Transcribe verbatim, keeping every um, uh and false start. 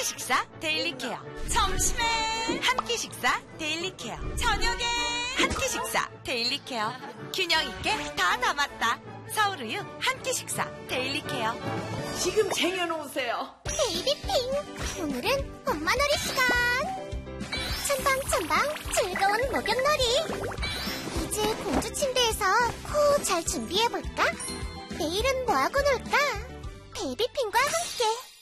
끼 식사 데일리 케어. 점심에 한 끼 식사 데일리 케어. 저녁에 한 끼 식사 데일리 케어. 균형 있게 다 담았다. 서울우유 한 끼 식사 데일리 케어. 지금 쟁여놓으세요. 베이비핑, 오늘은 엄마놀이 시간. 첨방첨방 즐거운 목욕놀이. 이제 공주 침대에서 코 잘 준비해볼까? 내일은 뭐하고 놀까? 베이비핑과 함께